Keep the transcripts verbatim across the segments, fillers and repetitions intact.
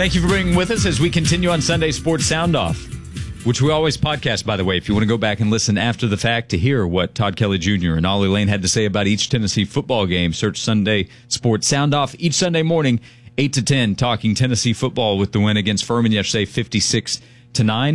Thank you for being with us as we continue on Sunday Sports Sound Off, which we always podcast, by the way. If you want to go back and listen after the fact to hear what Todd Kelly Junior and Ollie Lane had to say about each Tennessee football game, search Sunday Sports Sound Off each Sunday morning, eight to ten, talking Tennessee football with the win against Furman yesterday, fifty-six to nine.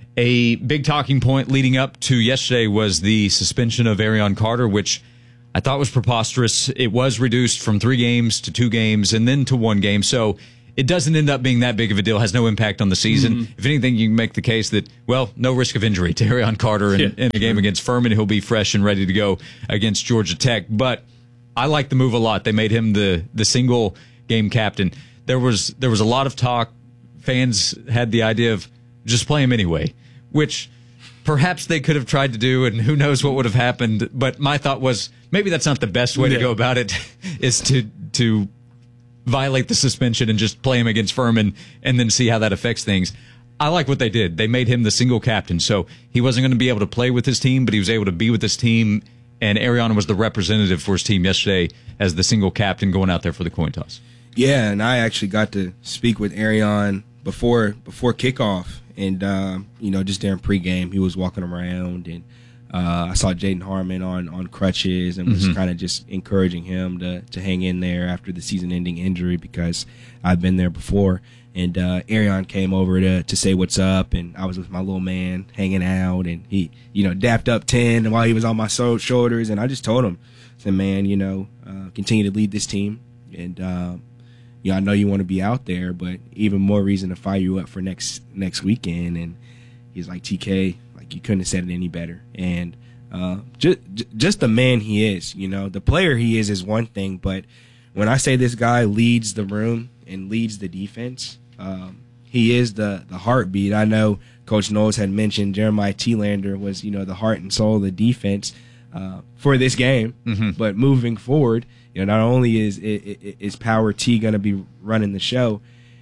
A big talking point leading up to yesterday was the suspension of Arion Carter, which I thought was preposterous. It was reduced from three games to two games and then to one game. So it doesn't end up being that big of a deal, has no impact on the season. Mm-hmm. If anything, you can make the case that, well, no risk of injury to Arion Carter in, yeah. in the game against Furman. He'll be fresh and ready to go against Georgia Tech. But I like the move a lot. They made him the, the single game captain. There was there was a lot of talk. Fans had the idea of just play him anyway, which perhaps they could have tried to do, and who knows what would have happened. But my thought was maybe that's not the best way yeah. to go about it, is to to violate the suspension and just play him against Furman and then see how that affects things. I like what they did. They made him the single captain, so he wasn't going to be able to play with his team, but he was able to be with his team, and Arion was the representative for his team yesterday as the single captain going out there for the coin toss. Yeah, and I actually got to speak with Arion before before kickoff, and uh, you know, just during pregame, he was walking around, and uh, I saw Jaden Harmon on, on crutches, and was mm-hmm. kind of just encouraging him to to hang in there after the season-ending injury, because I've been there before. And uh, Arion came over to to say what's up, and I was with my little man hanging out, and he, you know, dapped up ten while he was on my so- shoulders, and I just told him, I said, man, you know, uh, continue to lead this team, and uh, yeah, I know you want to be out there, but even more reason to fire you up for next next weekend. And he's like, T K, like, you couldn't have said it any better. And uh, just just the man he is, you know, the player he is is one thing, but when I say this guy leads the room and leads the defense, um, he is the the heartbeat. I know Coach Knowles had mentioned Jeremiah Thielander was, you know, the heart and soul of the defense uh, for this game, mm-hmm. but moving forward, you know, not only is is Power T going to be running the show,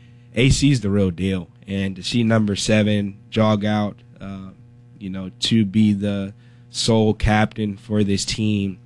A C's the real deal. And to see number seven jog out, uh, you know, to be the sole captain for this team,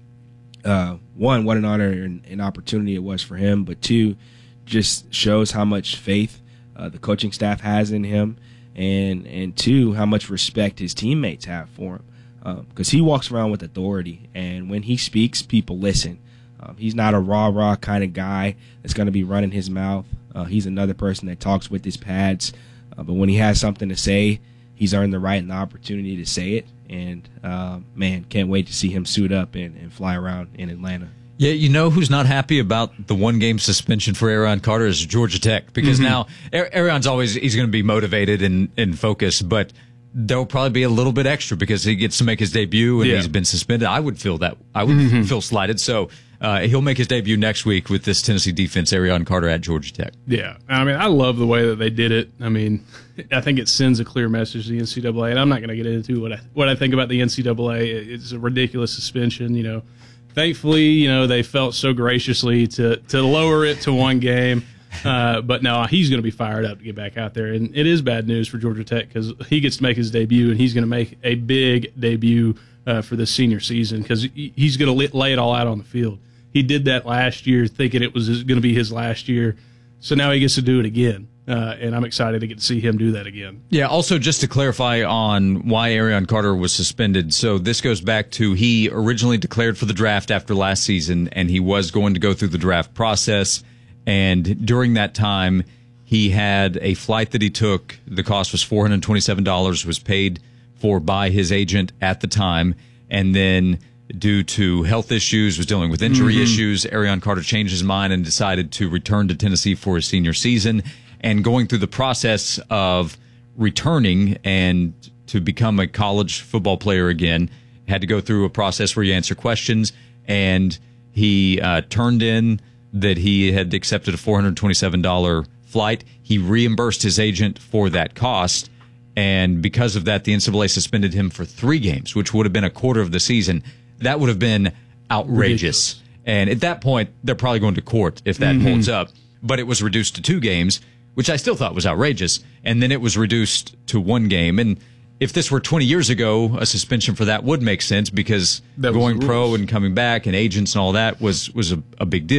uh, one, what an honor and an opportunity it was for him, but two, just shows how much faith uh, the coaching staff has in him, and, and two, how much respect his teammates have for him. Because um, he walks around with authority, and when he speaks, people listen. Um, he's not a rah-rah kind of guy that's going to be running his mouth. Uh, he's another person that talks with his pads. Uh, but when he has something to say, he's earned the right and the opportunity to say it. And, uh, man, can't wait to see him suit up and, and fly around in Atlanta. Yeah, you know who's not happy about the one-game suspension for Arion Carter is Georgia Tech. Because mm-hmm. now Arion's always he's going to be motivated and, and focused, but there'll probably be a little bit extra because he gets to make his debut and yeah. he's been suspended. I would feel that. I would mm-hmm. feel slighted. So uh, he'll make his debut next week with this Tennessee defense, Arion Carter at Georgia Tech. Yeah. I mean, I love the way that they did it. I mean, I think it sends a clear message to the N C double A, and I'm not going to get into what I, what I think about the N C double A. It's a ridiculous suspension, you know. Thankfully, you know, they felt so graciously to, to lower it to one game. Uh, but no, he's going to be fired up to get back out there. And it is bad news for Georgia Tech because he gets to make his debut, and he's going to make a big debut uh, for this senior season because he's going to lay it all out on the field. He did that last year thinking it was going to be his last year. So now he gets to do it again. Uh, and I'm excited to get to see him do that again. Yeah, also just to clarify on why Arion Carter was suspended. So this goes back to he originally declared for the draft after last season, and he was going to go through the draft process. And during that time, he had a flight that he took. The cost was four hundred twenty-seven dollars, was paid for by his agent at the time. And then due to health issues, was dealing with injury mm-hmm. issues, Arion Carter changed his mind and decided to return to Tennessee for his senior season. And going through the process of returning and to become a college football player again, had to go through a process where you answer questions. And he uh, turned in that he had accepted a four hundred twenty-seven dollars flight. He reimbursed his agent for that cost. And because of that, the N C double A suspended him for three games, which would have been a quarter of the season. That would have been outrageous. Ridiculous. And at that point, they're probably going to court if that mm-hmm. holds up. But it was reduced to two games, which I still thought was outrageous. And then it was reduced to one game. And if this were twenty years ago, a suspension for that would make sense because that going pro and coming back and agents and all that was, was a, a big deal.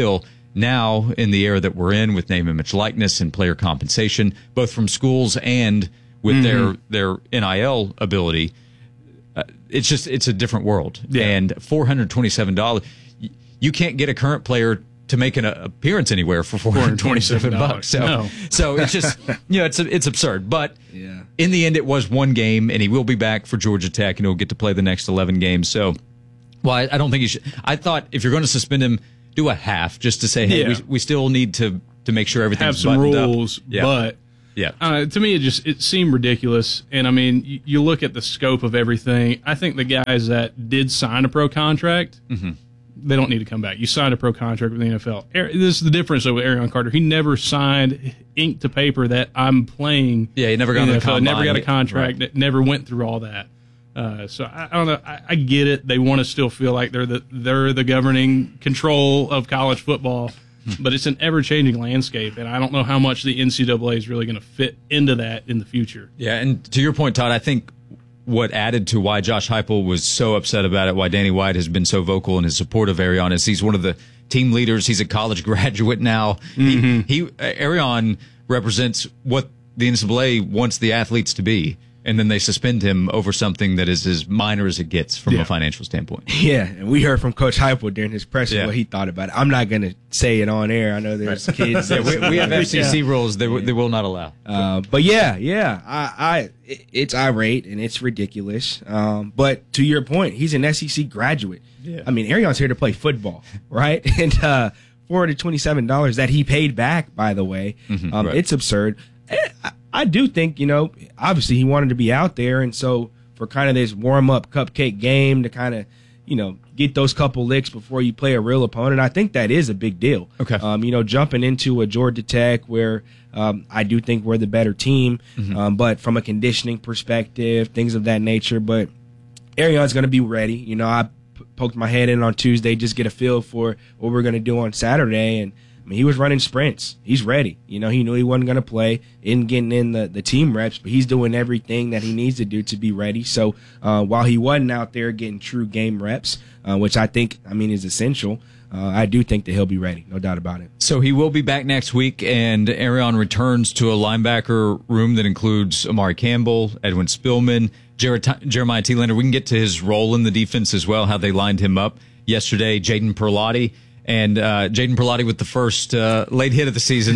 now in the era that we're in with name, image, likeness, and player compensation, both from schools and with mm-hmm. their their N I L ability, uh, it's just it's a different world. Yeah. And four hundred twenty-seven dollars, you can't get a current player to make an appearance anywhere for four hundred twenty-seven bucks. So, no. so it's just, you know, it's it's absurd. But yeah. in the end, it was one game, and he will be back for Georgia Tech, and he'll get to play the next eleven games. So, well, I, I don't think you should. I thought if you're going to suspend him, do a half just to say, hey, yeah. we, we still need to to make sure everything's have some rules, up. Yeah. but yeah, uh, to me it just it seemed ridiculous. And I mean, you, you look at the scope of everything. I think the guys that did sign a pro contract, mm-hmm. they don't need to come back. You signed a pro contract with the N F L. This is the difference with Arion Carter. He never signed ink to paper that I'm playing. Yeah, he never got in the the N F L. combine. Never got a contract. Right. Never went through all that. Uh, so I, I don't know. I, I get it. They want to still feel like they're the they're the governing control of college football, but it's an ever changing landscape, and I don't know how much the N C double A is really going to fit into that in the future. Yeah, and to your point, Todd, I think what added to why Josh Heupel was so upset about it, why Danny White has been so vocal in his support of Arion, is he's one of the team leaders. He's a college graduate now. Mm-hmm. He, he Arion represents what the N C double A wants the athletes to be. And then they suspend him over something that is as minor as it gets from yeah. a financial standpoint. Yeah, and we heard from Coach Heupel during his presser yeah. what he thought about it. I'm not going to say it on air. I know there's right. kids. yeah, we, we have F C C yeah. rules that yeah. they will not allow. Uh, but yeah, yeah, I, I, it's irate and it's ridiculous. Um, but to your point, he's an S E C graduate. Yeah. I mean, Arion's here to play football, right? And uh, four hundred twenty-seven dollars that he paid back, by the way, mm-hmm, um, right. it's absurd. I, I do think, you know, obviously he wanted to be out there. And so for kind of this warm up cupcake game to kind of, you know, get those couple licks before you play a real opponent, I think that is a big deal. Okay. Um, you know, jumping into a Georgia Tech where um, I do think we're the better team, mm-hmm. um, but from a conditioning perspective, things of that nature. But Arion's going to be ready. You know, I p- poked my head in on Tuesday, just get a feel for what we're going to do on Saturday. And I mean, he was running sprints. He's ready. You know, he knew he wasn't going to play, in getting in the, the team reps, but he's doing everything that he needs to do to be ready. So uh, while he wasn't out there getting true game reps, uh, which I think, I mean, is essential, uh, I do think that he'll be ready. No doubt about it. So he will be back next week, and Arion returns to a linebacker room that includes Amari Campbell, Edwin Spillman, Jer- Jeremiah Thielander. We can get to his role in the defense as well, how they lined him up yesterday. Jaden Perlotti. And uh, Jaden Perlotti with the first uh, late hit of the season.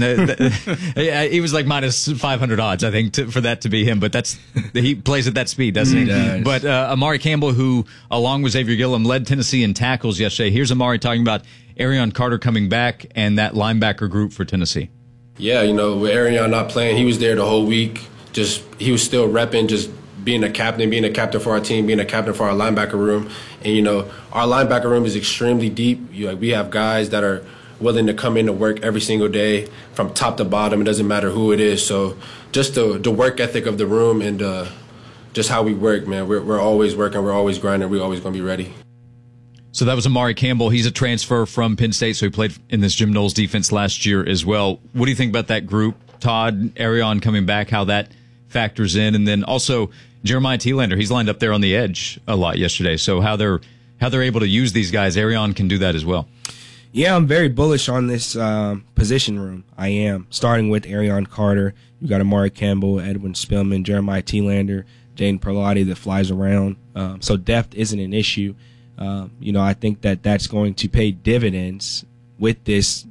He was like minus five hundred odds, I think, to, for that to be him. But that's he plays at that speed, doesn't he? He does. But uh, Amari Campbell, who, along with Xavier Gillum, led Tennessee in tackles yesterday. Here's Amari talking about Arion Carter coming back and that linebacker group for Tennessee. Yeah, you know, with Arion not playing, he was there the whole week. Just he was still repping, just being a captain, being a captain for our team, being a captain for our linebacker room. And, you know, our linebacker room is extremely deep. You, like, we have guys that are willing to come in to work every single day from top to bottom. It doesn't matter who it is. So just the, the work ethic of the room and uh, just how we work, man. We're, we're always working. We're always grinding. We're always going to be ready. So that was Amari Campbell. He's a transfer from Penn State, so he played in this Jim Knowles defense last year as well. What do you think about that group? Todd, Arion coming back, how that factors in, and then also Jeremiah Thielander, he's lined up there on the edge a lot yesterday. So how they're how they're able to use these guys, Arion can do that as well. Yeah, I'm very bullish on this um, position room. I am. Starting with Arion Carter, you got Amari Campbell, Edwin Spillman, Jeremiah Thielander, Jaden Perlotti that flies around. Um, so depth isn't an issue. Um, you know, I think that that's going to pay dividends with this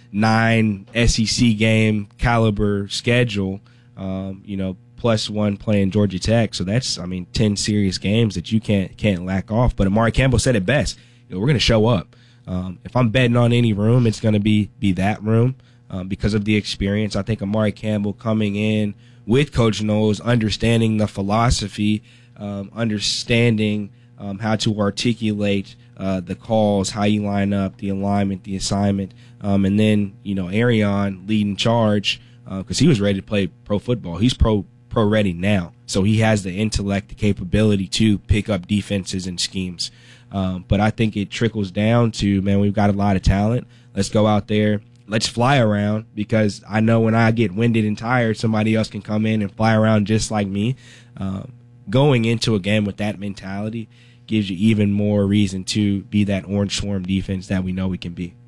nine S E C game caliber schedule. Um, you know, plus one playing Georgia Tech. So that's, I mean, ten serious games that you can't can't lack off. But Amari Campbell said it best. You know, we're going to show up. Um, if I'm betting on any room, it's going to be be that room um, because of the experience. I think Amari Campbell coming in with Coach Knowles, understanding the philosophy, um, understanding um, how to articulate uh, the calls, how you line up, the alignment, the assignment, um, and then, you know, Arion leading charge because uh, he was ready to play pro football. He's pro pro ready now, so he has the intellect, the capability to pick up defenses and schemes. Um, but I think it trickles down to, man, we've got a lot of talent. Let's go out there. Let's fly around, because I know when I get winded and tired, somebody else can come in and fly around just like me. Um, going into a game with that mentality gives you even more reason to be that orange swarm defense that we know we can be.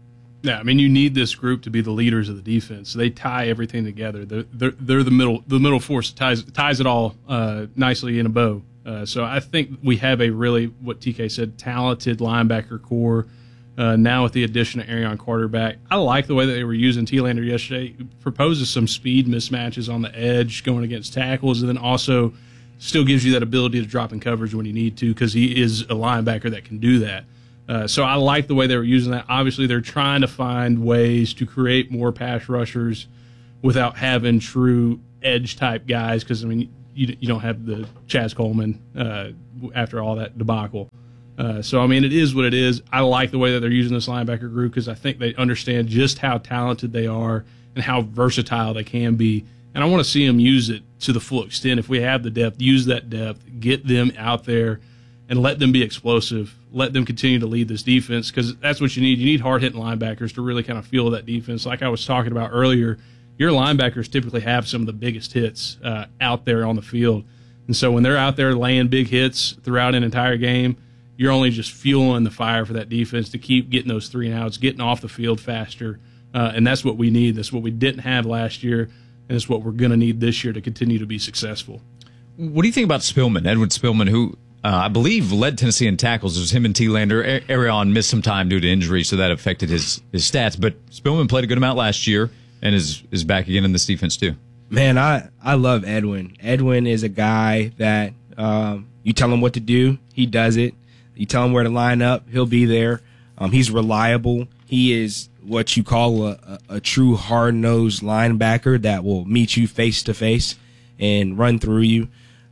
Yeah, I mean, you need this group to be the leaders of the defense. They tie everything together. They're, they're, they're the middle the middle force that ties, ties it all uh, nicely in a bow. Uh, so I think we have a really, what T K said, talented linebacker core. Uh, now with the addition of Arion Carter back, I like the way that they were using Thielander yesterday. He proposes some speed mismatches on the edge going against tackles, and then also still gives you that ability to drop in coverage when you need to, because he is a linebacker that can do that. Uh, so I like the way they were using that. Obviously, they're trying to find ways to create more pass rushers without having true edge-type guys, because, I mean, you, you don't have the Chaz Coleman uh, after all that debacle. Uh, so, I mean, it is what it is. I like the way that they're using this linebacker group because I think they understand just how talented they are and how versatile they can be. And I want to see them use it to the full extent. If we have the depth, use that depth, get them out there, and let them be explosive. Let them continue to lead this defense, because that's what you need. You need hard-hitting linebackers to really kind of feel that defense. Like I was talking about earlier, your linebackers typically have some of the biggest hits uh, out there on the field. And so when they're out there laying big hits throughout an entire game, you're only just fueling the fire for that defense to keep getting those three and outs, getting off the field faster. Uh, and that's what we need. That's what we didn't have last year, and it's what we're going to need this year to continue to be successful. What do you think about Spillman, Edwin Spillman, who uh, I believe led Tennessee in tackles? It was him and Thielander. Arion missed some time due to injury, so that affected his, his stats. But Spillman played a good amount last year and is is back again in this defense too. Man, I, I love Edwin. Edwin is a guy that um, you tell him what to do, he does it. You tell him where to line up, he'll be there. Um, he's reliable. He is what you call a, a, a true hard-nosed linebacker that will meet you face-to-face and run through you.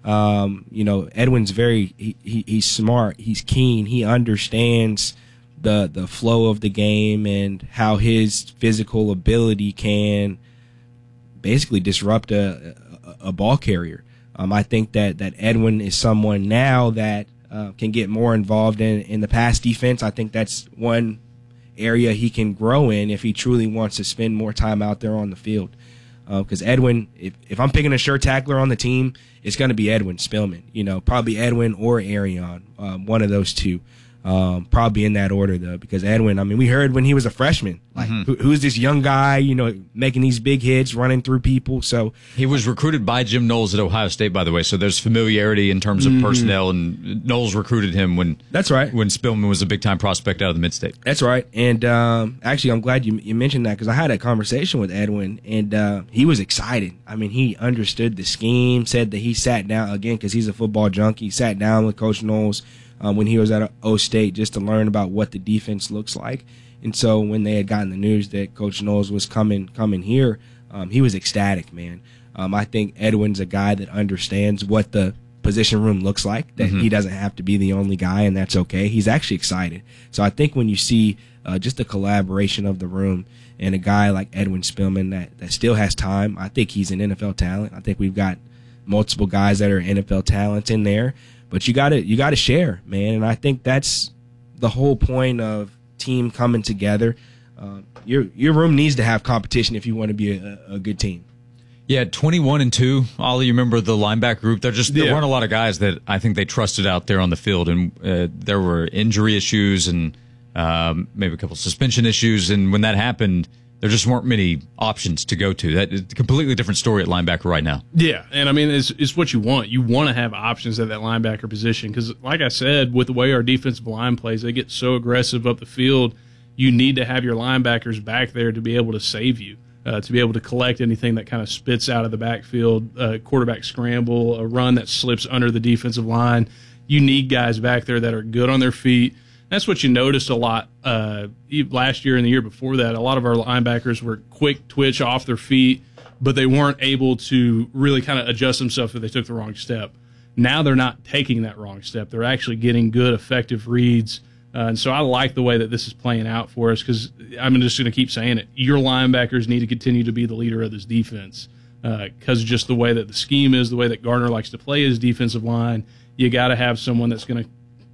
Um, you know, Edwin's very he, he, he's smart. He's keen. He understands the the flow of the game and how his physical ability can basically disrupt a, a, a ball carrier. Um, I think that, that Edwin is someone now that uh, can get more involved in, in the pass defense. I think that's one area he can grow in if he truly wants to spend more time out there on the field. Because uh, Edwin, if, if I'm picking a sure tackler on the team, it's going to be Edwin Spillman. You know, probably Edwin or Arion, um, one of those two. Um, probably in that order, though, because Edwin, I mean, we heard when he was a freshman, like, mm-hmm. who, who's this young guy, you know, making these big hits, running through people. So he was recruited by Jim Knowles at Ohio State, by the way. So there's familiarity in terms of mm-hmm. personnel, and Knowles recruited him when that's right when Spillman was a big time prospect out of the mid-state. That's right. And um, actually, I'm glad you you mentioned that, because I had a conversation with Edwin, and uh, he was excited. I mean, he understood the scheme, said that he sat down again because he's a football junkie. Sat down with Coach Knowles Um, when he was at O State, just to learn about what the defense looks like. And so when they had gotten the news that Coach Knowles was coming coming here, um, he was ecstatic, man. Um, I think Edwin's a guy that understands what the position room looks like, that mm-hmm. he doesn't have to be the only guy, and that's okay. He's actually excited. So I think when you see uh, just the collaboration of the room and a guy like Edwin Spillman that, that still has time, I think he's an N F L talent. I think we've got multiple guys that are N F L talents in there. But you gotta you gotta share, man, and I think that's the whole point of team coming together. Uh, your your room needs to have competition if you want to be a, a good team. Yeah, twenty-one and two. Ollie, you remember the linebacker group? There just there yeah. weren't a lot of guys that I think they trusted out there on the field, and uh, there were injury issues and um, maybe a couple suspension issues. And when that happened, there just weren't many options to go to. That is a completely different story at linebacker right now. Yeah, and I mean, it's, it's what you want. You want to have options at that linebacker position because, like I said, with the way our defensive line plays, they get so aggressive up the field, you need to have your linebackers back there to be able to save you, uh, to be able to collect anything that kind of spits out of the backfield, uh, quarterback scramble, a run that slips under the defensive line. You need guys back there that are good on their feet. That's what you noticed a lot uh, last year and the year before that. A lot of our linebackers were quick twitch off their feet, but they weren't able to really kind of adjust themselves if they took the wrong step. Now they're not taking that wrong step. They're actually getting good, effective reads. Uh, and so I like the way that this is playing out for us because I'm just going to keep saying it. Your linebackers need to continue to be the leader of this defense because uh, just the way that the scheme is, the way that Gardner likes to play his defensive line, you got to have someone that's going to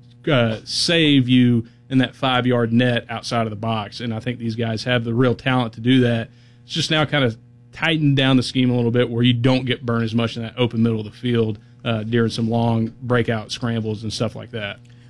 Uh, save you in that five-yard net outside of the box. And I think these guys have the real talent to do that. It's just now kind of tightened down the scheme a little bit where you don't get burned as much in that open middle of the field uh, during some long breakout scrambles and stuff like that.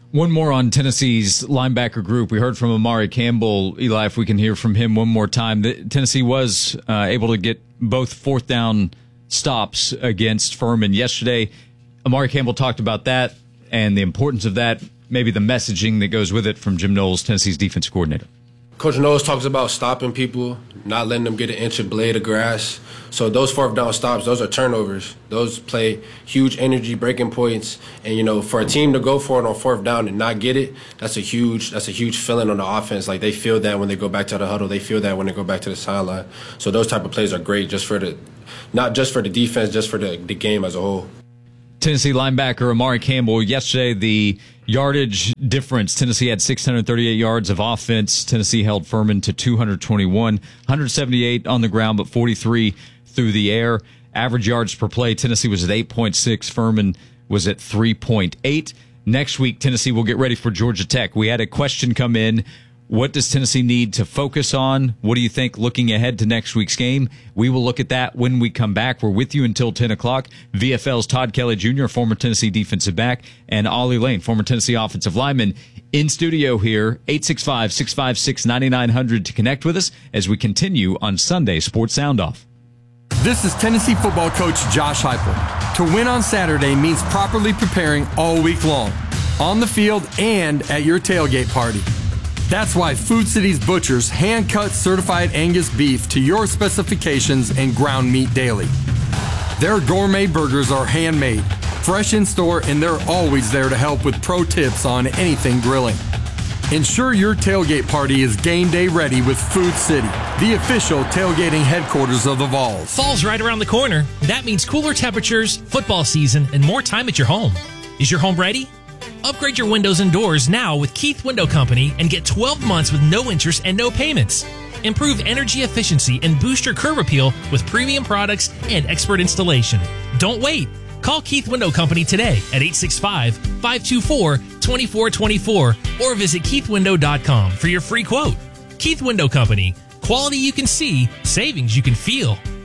One more on Tennessee's linebacker group. We heard from Amari Campbell. Eli, if we can hear from him one more time. The, Tennessee was uh, able to get both fourth down stops against Furman yesterday. Amari Campbell talked about that and the importance of that, maybe the messaging that goes with it from Jim Knowles, Tennessee's defense coordinator. Coach Knowles talks about stopping people, not letting them get an inch of blade of grass. So those fourth down stops, those are turnovers. Those play huge energy breaking points. And, you know, for a team to go for it on fourth down and not get it, that's a huge that's a huge feeling on the offense. Like, they feel that when they go back to the huddle. They feel that when they go back to the sideline. So those type of plays are great just for the not just for the defense, just for the, the game as a whole. Tennessee linebacker Amari Campbell, yesterday the yardage difference, Tennessee had six hundred thirty-eight yards of offense. Tennessee held Furman to two hundred twenty-one, one hundred seventy-eight on the ground, but forty-three through the air. Average yards per play, Tennessee was at eight point six, Furman was at three point eight. Next week, Tennessee will get ready for Georgia Tech. We had a question come in. What does Tennessee need to focus on? What do you think looking ahead to next week's game? We will look at that when we come back. We're with you until ten o'clock. V F L's Todd Kelly Junior, former Tennessee defensive back, and Ollie Lane, former Tennessee offensive lineman, in studio here. eight six five, six five six, nine nine zero zero to connect with us as we continue on Sunday Sports Sound Off. This is Tennessee football coach Josh Heupel. To win on Saturday means properly preparing all week long, on the field and at your tailgate party. That's why Food City's Butchers hand-cut certified Angus beef to your specifications and ground meat daily. Their gourmet burgers are handmade, fresh in store, and they're always there to help with pro tips on anything grilling. Ensure your tailgate party is game day ready with Food City, the official tailgating headquarters of the Vols. Fall's right around the corner. That means cooler temperatures, football season, and more time at your home. Is your home ready? Upgrade your windows and doors now with Keith Window Company and get twelve months with no interest and no payments. Improve energy efficiency and boost your curb appeal with premium products and expert installation. Don't wait. Call Keith Window Company today at eight six five, five two four, two four two four or visit keith window dot com for your free quote. Keith Window Company. Quality you can see, savings you can feel.